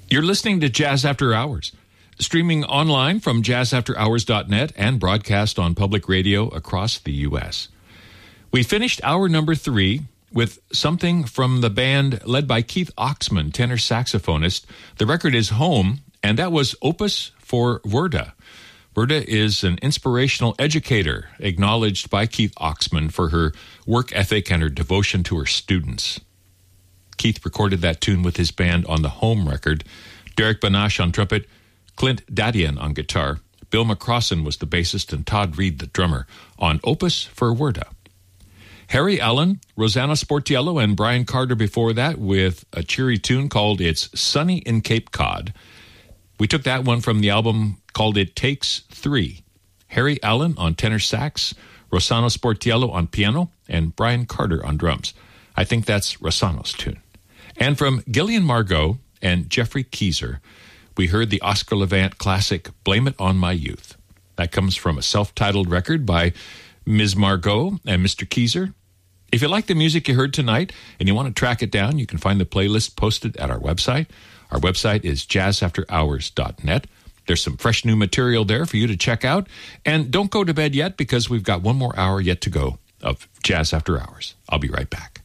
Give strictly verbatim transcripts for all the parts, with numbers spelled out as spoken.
You're listening to Jazz After Hours, streaming online from jazz after hours dot net and broadcast on public radio across the U S. We finished hour number three with something from the band led by Keith Oxman, tenor saxophonist. The record is Home, and that was Opus for Verda. Verda is an inspirational educator, acknowledged by Keith Oxman for her work ethic and her devotion to her students. Keith recorded that tune with his band on the Home record. Derek Banash on trumpet, Clint Dadian on guitar, Bill McCrossan was the bassist, and Todd Reed the drummer on Opus for Verda. Harry Allen, Rosanna Sportiello, and Brian Carter before that with a cheery tune called It's Sunny in Cape Cod. We took that one from the album called It Takes Three. Harry Allen on tenor sax, Rosanna Sportiello on piano, and Brian Carter on drums. I think that's Rosanna's tune. And from Gillian Margot and Jeffrey Keyser, we heard the Oscar Levant classic Blame It on My Youth. That comes from a self-titled record by Miz Margot and Mister Keyser. If you like the music you heard tonight and you want to track it down, you can find the playlist posted at our website. Our website is jazz after hours dot net. There's some fresh new material there for you to check out. And don't go to bed yet, because we've got one more hour yet to go of Jazz After Hours. I'll be right back.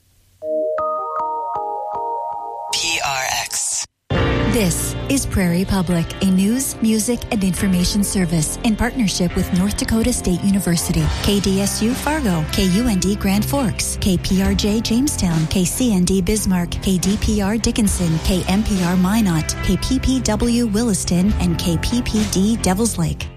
P R X. This is Prairie Public, a news, music, and information service in partnership with North Dakota State University, K D S U Fargo, K U N D Grand Forks, K P R J Jamestown, K C N D Bismarck, K D P R Dickinson, K M P R Minot, K P P W Williston, and K P P D Devils Lake.